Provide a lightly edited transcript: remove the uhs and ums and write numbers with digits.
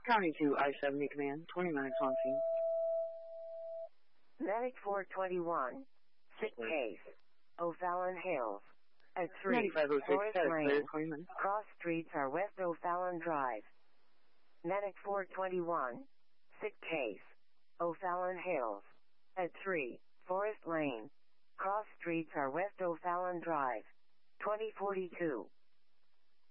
County 2, I-70 Command, 20 minutes on scene. Medic 421, sick case, O'Fallon Hills. At 3, 9506, Forest clear, Lane, 20 minutes. cross streets are West O'Fallon Drive. Medic 421, sick case, O'Fallon Hills. At 3, Forest Lane, cross streets are West O'Fallon Drive. 2042.